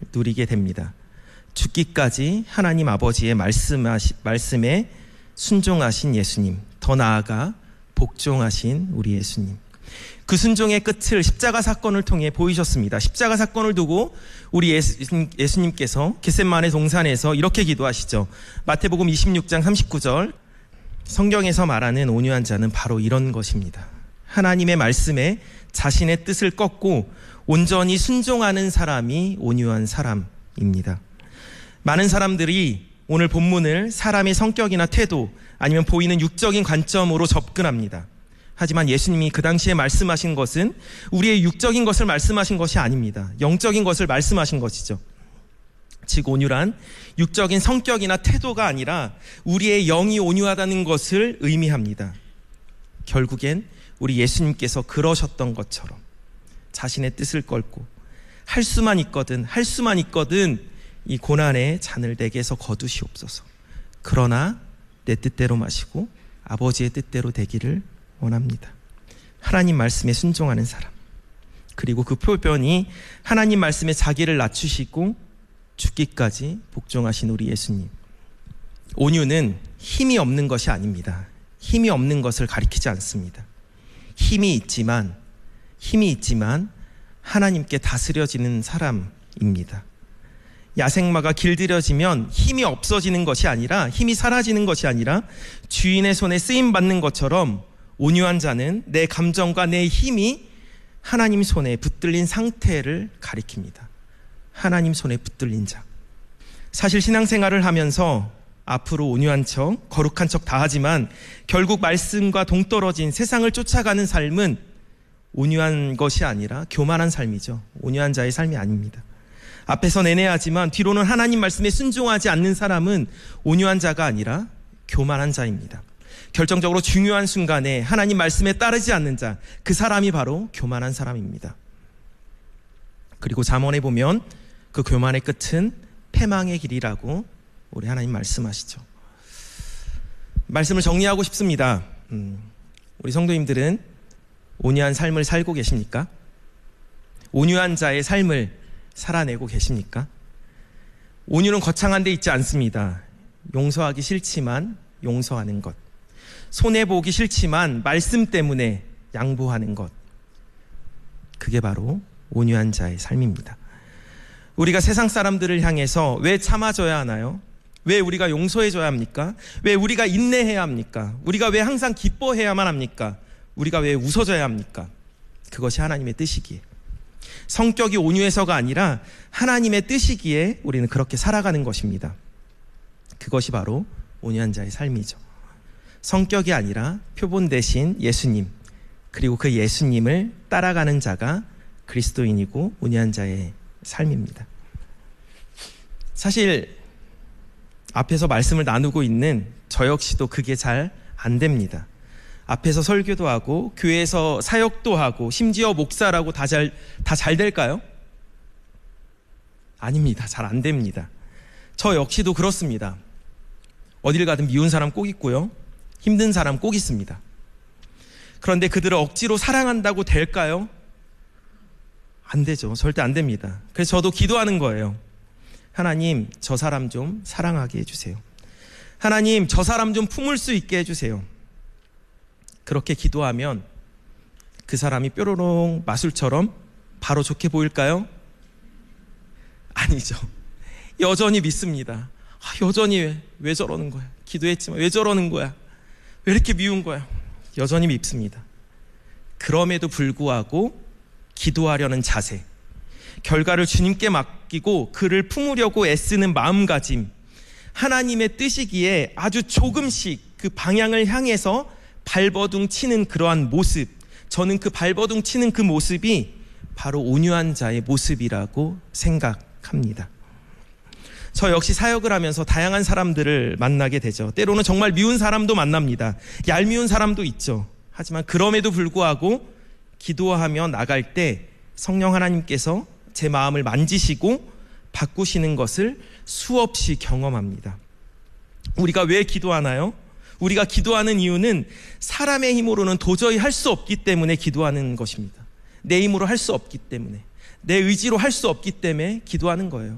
누리게 됩니다. 죽기까지 하나님 아버지의 말씀에 순종하신 예수님, 더 나아가 복종하신 우리 예수님. 그 순종의 끝을 십자가 사건을 통해 보이셨습니다. 십자가 사건을 두고 우리 예수님께서 겟셋마네 동산에서 이렇게 기도하시죠. 마태복음 26장 39절, 성경에서 말하는 온유한 자는 바로 이런 것입니다. 하나님의 말씀에 자신의 뜻을 꺾고 온전히 순종하는 사람이 온유한 사람입니다. 많은 사람들이 오늘 본문을 사람의 성격이나 태도 아니면 보이는 육적인 관점으로 접근합니다. 하지만 예수님이 그 당시에 말씀하신 것은 우리의 육적인 것을 말씀하신 것이 아닙니다. 영적인 것을 말씀하신 것이죠. 즉 온유란 육적인 성격이나 태도가 아니라 우리의 영이 온유하다는 것을 의미합니다. 결국엔 우리 예수님께서 그러셨던 것처럼 자신의 뜻을 꺾고 할 수만 있거든 이 고난의 잔을 내게서 거두시옵소서. 그러나 내 뜻대로 마시고 아버지의 뜻대로 되기를 원합니다. 하나님 말씀에 순종하는 사람, 그리고 그 표변이 하나님 말씀에 자기를 낮추시고 죽기까지 복종하신 우리 예수님. 온유는 힘이 없는 것이 아닙니다. 힘이 없는 것을 가리키지 않습니다. 힘이 있지만 하나님께 다스려지는 사람입니다. 야생마가 길들여지면 힘이 없어지는 것이 아니라, 힘이 사라지는 것이 아니라 주인의 손에 쓰임받는 것처럼 온유한 자는 내 감정과 내 힘이 하나님 손에 붙들린 상태를 가리킵니다. 하나님 손에 붙들린 자. 사실 신앙생활을 하면서 앞으로 온유한 척, 거룩한 척 다 하지만 결국 말씀과 동떨어진 세상을 쫓아가는 삶은 온유한 것이 아니라 교만한 삶이죠. 온유한 자의 삶이 아닙니다. 앞에서 내내하지만 뒤로는 하나님 말씀에 순종하지 않는 사람은 온유한 자가 아니라 교만한 자입니다. 결정적으로 중요한 순간에 하나님 말씀에 따르지 않는 자, 그 사람이 바로 교만한 사람입니다. 그리고 잠언에 보면 그 교만의 끝은 패망의 길이라고 우리 하나님 말씀하시죠. 말씀을 정리하고 싶습니다. 우리 성도님들은 온유한 삶을 살고 계십니까? 온유한 자의 삶을 살아내고 계십니까? 온유는 거창한 데 있지 않습니다. 용서하기 싫지만 용서하는 것, 손해보기 싫지만 말씀 때문에 양보하는 것, 그게 바로 온유한 자의 삶입니다. 우리가 세상 사람들을 향해서 왜 참아줘야 하나요? 왜 우리가 용서해줘야 합니까? 왜 우리가 인내해야 합니까? 우리가 왜 항상 기뻐해야만 합니까? 우리가 왜 웃어줘야 합니까? 그것이 하나님의 뜻이기에, 성격이 온유해서가 아니라 하나님의 뜻이기에 우리는 그렇게 살아가는 것입니다. 그것이 바로 온유한 자의 삶이죠. 성격이 아니라 표본 대신 예수님, 그리고 그 예수님을 따라가는 자가 그리스도인이고 온유한 자의 삶입니다. 사실 앞에서 말씀을 나누고 있는 저 역시도 그게 잘 안 됩니다. 앞에서 설교도 하고 교회에서 사역도 하고 심지어 목사라고 다 잘 될까요? 아닙니다. 잘 안 됩니다. 저 역시도 그렇습니다. 어딜 가든 미운 사람 꼭 있고요, 힘든 사람 꼭 있습니다. 그런데 그들을 억지로 사랑한다고 될까요? 안 되죠. 절대 안 됩니다. 그래서 저도 기도하는 거예요. 하나님, 저 사람 좀 사랑하게 해주세요. 하나님, 저 사람 좀 품을 수 있게 해주세요. 그렇게 기도하면 그 사람이 뾰로롱 마술처럼 바로 좋게 보일까요? 아니죠. 여전히 믿습니다. 여전히 왜 저러는 거야? 기도했지만 왜 저러는 거야? 왜 이렇게 미운 거야? 여전히 밉습니다. 그럼에도 불구하고 기도하려는 자세, 결과를 주님께 맡기고 그를 품으려고 애쓰는 마음가짐, 하나님의 뜻이기에 아주 조금씩 그 방향을 향해서 발버둥 치는 그러한 모습, 저는 그 발버둥 치는 그 모습이 바로 온유한 자의 모습이라고 생각합니다. 저 역시 사역을 하면서 다양한 사람들을 만나게 되죠. 때로는 정말 미운 사람도 만납니다. 얄미운 사람도 있죠. 하지만 그럼에도 불구하고 기도하며 나갈 때 성령 하나님께서 제 마음을 만지시고 바꾸시는 것을 수없이 경험합니다. 우리가 왜 기도하나요? 우리가 기도하는 이유는 사람의 힘으로는 도저히 할 수 없기 때문에 기도하는 것입니다. 내 힘으로 할 수 없기 때문에, 내 의지로 할 수 없기 때문에 기도하는 거예요.